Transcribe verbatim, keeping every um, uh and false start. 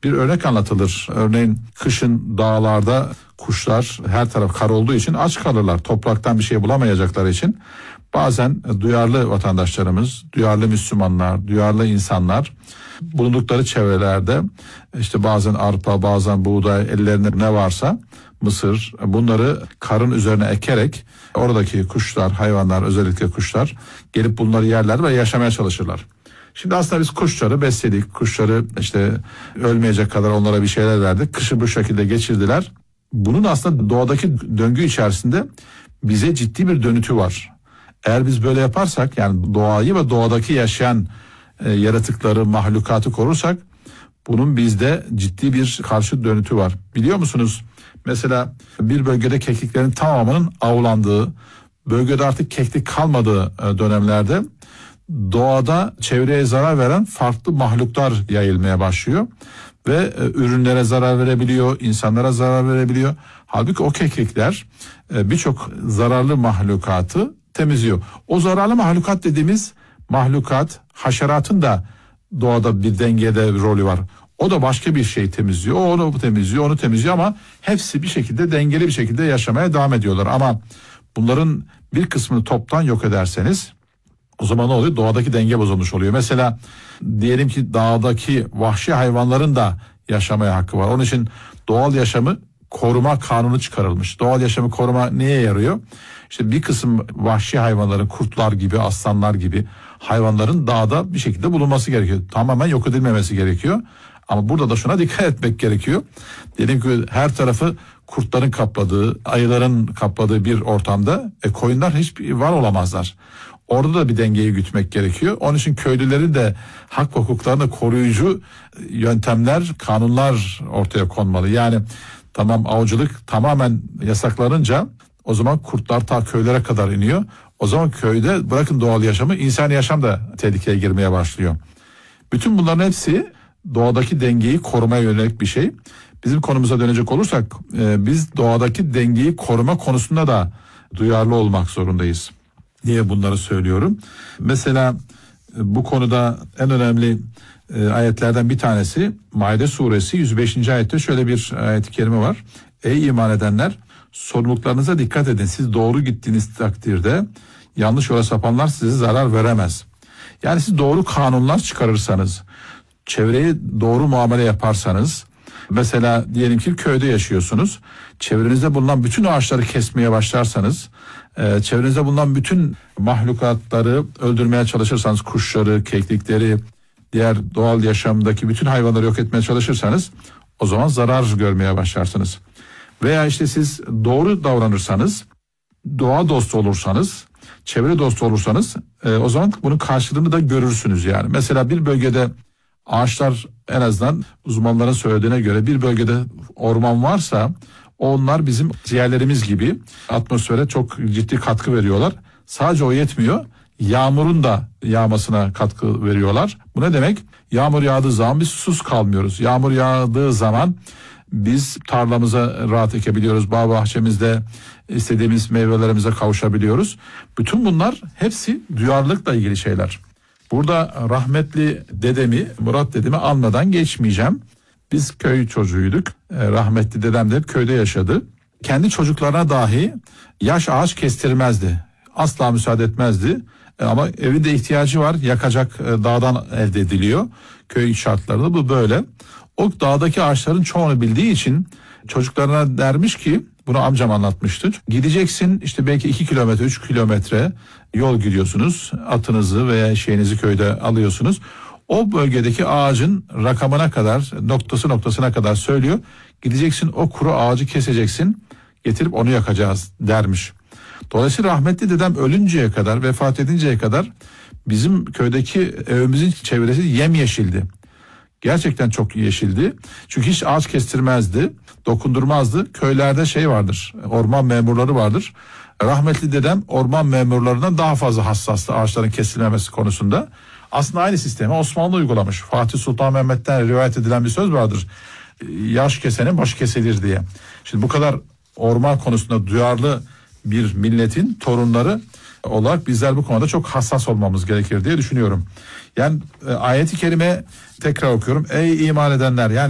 bir örnek anlatılır. Örneğin kışın dağlarda kuşlar, her taraf kar olduğu için aç kalırlar. Topraktan bir şey bulamayacakları için bazen duyarlı vatandaşlarımız, duyarlı Müslümanlar, duyarlı insanlar bulundukları çevrelerde işte bazen arpa, bazen buğday, ellerinde ne varsa mısır, bunları karın üzerine ekerek oradaki kuşlar, hayvanlar, özellikle kuşlar gelip bunları yerler ve yaşamaya çalışırlar. Şimdi aslında biz kuşları besledik, kuşları işte ölmeyecek kadar onlara bir şeyler verdik, kışı bu şekilde geçirdiler. Bunun aslında doğadaki döngü içerisinde bize ciddi bir dönütü var. Eğer biz böyle yaparsak, yani doğayı ve doğadaki yaşayan e, yaratıkları, mahlukatı korursak, bunun bizde ciddi bir karşı dönütü var. Biliyor musunuz? Mesela bir bölgede kekliklerin tamamının avlandığı, bölgede artık keklik kalmadığı dönemlerde doğada çevreye zarar veren farklı mahluklar yayılmaya başlıyor ve ürünlere zarar verebiliyor, insanlara zarar verebiliyor. Halbuki o keklikler birçok zararlı mahlukatı temizliyor. O zararlı mahlukat dediğimiz mahlukat, haşeratın da doğada bir dengede rolü var. O da başka bir şey temizliyor, o onu temizliyor, onu temizliyor ama hepsi bir şekilde dengeli bir şekilde yaşamaya devam ediyorlar. Ama bunların bir kısmını toptan yok ederseniz o zaman ne oluyor? Doğadaki denge bozulmuş oluyor. Mesela diyelim ki dağdaki vahşi hayvanların da yaşamaya hakkı var. Onun için doğal yaşamı koruma kanunu çıkarılmış. Doğal yaşamı koruma neye yarıyor? İşte bir kısım vahşi hayvanların, kurtlar gibi, aslanlar gibi hayvanların dağda bir şekilde bulunması gerekiyor. Tamamen yok edilmemesi gerekiyor. Ama burada da şuna dikkat etmek gerekiyor. Diyelim ki her tarafı kurtların kapladığı, ayıların kapladığı bir ortamda e, koyunlar hiç var olamazlar. Orada da bir dengeyi gütmek gerekiyor. Onun için köylülerin de hak hukuklarını koruyucu yöntemler, kanunlar ortaya konmalı. Yani tamam, avcılık tamamen yasaklanınca o zaman kurtlar ta köylere kadar iniyor. O zaman köyde bırakın doğal yaşamı, insani yaşam da tehlikeye girmeye başlıyor. Bütün bunların hepsi doğadaki dengeyi korumaya yönelik bir şey. Bizim konumuza dönecek olursak e, biz doğadaki dengeyi koruma konusunda da duyarlı olmak zorundayız diye bunları söylüyorum. Mesela e, bu konuda en önemli e, ayetlerden bir tanesi Maide suresi yüz beşinci ayette şöyle bir ayet-i kerime var. Ey iman edenler, sorumluluklarınıza dikkat edin. Siz doğru gittiğiniz takdirde yanlış yola sapanlar size zarar veremez. Yani siz doğru kanunlar çıkarırsanız, çevreye doğru muamele yaparsanız, mesela diyelim ki köyde yaşıyorsunuz, çevrenizde bulunan bütün ağaçları kesmeye başlarsanız, e, çevrenizde bulunan bütün mahlukatları öldürmeye çalışırsanız, kuşları, keklikleri, diğer doğal yaşamdaki bütün hayvanları yok etmeye çalışırsanız, o zaman zarar görmeye başlarsınız. Veya işte siz doğru davranırsanız, doğa dostu olursanız, çevre dostu olursanız, e, o zaman bunun karşılığını da görürsünüz yani. Mesela bir bölgede ağaçlar, en azından uzmanların söylediğine göre bir bölgede orman varsa onlar bizim ciğerlerimiz gibi atmosfere çok ciddi katkı veriyorlar. Sadece o yetmiyor, yağmurun da yağmasına katkı veriyorlar. Bu ne demek? Yağmur yağdığı zaman biz susuz kalmıyoruz. Yağmur yağdığı zaman biz tarlamıza rahat ekebiliyoruz. Bağ bahçemizde istediğimiz meyvelerimize kavuşabiliyoruz. Bütün bunlar hepsi duyarlılıkla ilgili şeyler. Burada rahmetli dedemi, Murat dedemi anmadan geçmeyeceğim. Biz köy çocuğuyduk. Rahmetli dedem de hep köyde yaşadı. Kendi çocuklarına dahi yaş ağaç kestirmezdi. Asla müsaade etmezdi. Ama evinde ihtiyacı var. Yakacak dağdan elde ediliyor. Köy şartlarında bu böyle. O dağdaki ağaçların çoğunu bildiği için çocuklarına dermiş ki, bunu amcam anlatmıştı. Gideceksin işte belki iki kilometre, üç kilometre yol gidiyorsunuz. Atınızı veya şeyinizi köyde alıyorsunuz. O bölgedeki ağacın rakamına kadar, noktası noktasına kadar söylüyor. Gideceksin, o kuru ağacı keseceksin, getirip onu yakacağız dermiş. Dolayısıyla rahmetli dedem ölünceye kadar, vefat edinceye kadar bizim köydeki evimizin çevresi yemyeşildi. Gerçekten çok yeşildi. Çünkü hiç ağaç kestirmezdi, dokundurmazdı. Köylerde şey vardır, orman memurları vardır. Rahmetli dedem orman memurlarından daha fazla hassastı ağaçların kesilmemesi konusunda. Aslında aynı sistemi Osmanlı uygulamış. Fatih Sultan Mehmet'ten rivayet edilen bir söz vardır. Yaş kesenin başı kesilir diye. Şimdi bu kadar orman konusunda duyarlı bir milletin torunları olarak bizler bu konuda çok hassas olmamız gerekir diye düşünüyorum. Yani ayet-i kerime tekrar okuyorum. Ey iman edenler, yani